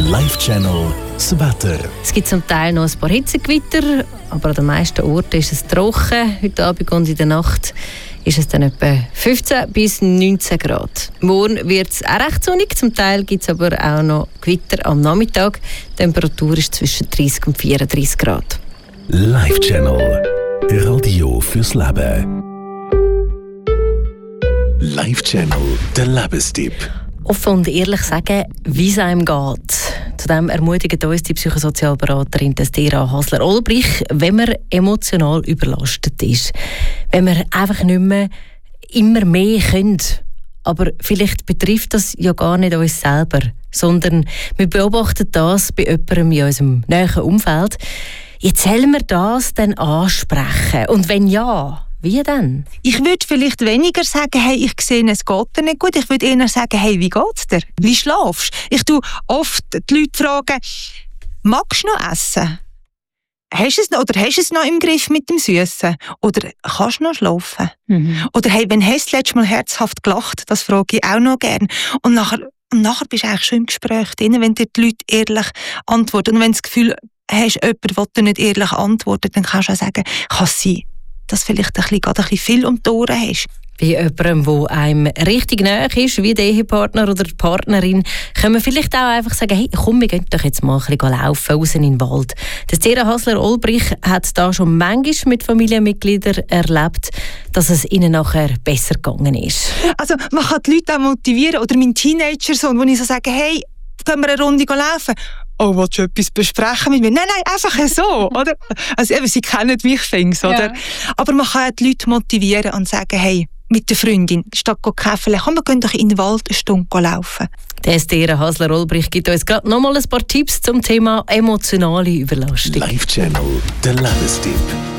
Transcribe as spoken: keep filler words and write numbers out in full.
Live-Channel das Wetter. Es gibt zum Teil noch ein paar Hitzegewitter, aber an den meisten Orten ist es trocken. Heute Abend und in der Nacht ist es dann etwa fünfzehn bis neunzehn Grad. Morgen wird es auch recht sonnig, zum Teil gibt es aber auch noch Gewitter am Nachmittag. Die Temperatur ist zwischen dreißig und vierunddreißig Grad. Live-Channel. Radio fürs Leben. Live-Channel, der Lebenstipp. Offen und ehrlich sagen, wie es einem geht. Zudem ermutigt uns die Psychosozialberaterin Destera Hasler-Olbrich, wenn man emotional überlastet ist. Wenn man einfach nicht mehr immer mehr können. Aber vielleicht betrifft das ja gar nicht uns selber, sondern wir beobachten das bei jemandem in unserem näheren Umfeld. Jetzt sollen wir das dann ansprechen? Und wenn ja, wie denn? Ich würde vielleicht weniger sagen, hey, ich sehe, es geht dir nicht gut. Ich würde eher sagen, hey, wie geht's dir? Wie schlafst du? Ich tue oft die Leute fragen, magst du noch essen? Hast du es noch, oder hast du es noch im Griff mit dem Süßen? Oder kannst du noch schlafen? Mhm. Oder hey, wenn hast du das letzte Mal herzhaft gelacht? Das frage ich auch noch gerne. Und nachher, und nachher bist du eigentlich schon im Gespräch drin, wenn dir die Leute ehrlich antworten. Und wenn du das Gefühl hast, jemand will dir nicht ehrlich antworten, dann kannst du auch sagen, kann es sein, dass vielleicht ein bisschen, gerade ein bisschen viel um die Ohren hast. Bei jemandem, der einem richtig nahe ist, wie der Ehepartner oder die Partnerin, können wir vielleicht auch einfach sagen, hey, komm, wir gehen doch jetzt mal ein bisschen laufen, raus in den Wald. Destera Hasler-Olbrich hat da schon manchmal mit Familienmitgliedern erlebt, dass es ihnen nachher besser gegangen ist. Also man kann die Leute auch motivieren, oder mein Teenager-Sohn, wo ich so sage, hey, können wir eine Runde laufen? Oh, willst du etwas besprechen mit mir? Nein, nein, einfach so, oder? Also eben, sie kennen mich fings, oder? Ja. Aber man kann auch die Leute motivieren und sagen, hey, mit der Freundin, statt Kaffee, komm, wir gehen doch in den Wald eine Stunde laufen. Destera Hasler-Olbrich gibt uns gerade noch mal ein paar Tipps zum Thema emotionale Überlastung. Live-Channel, der Lebenstipp.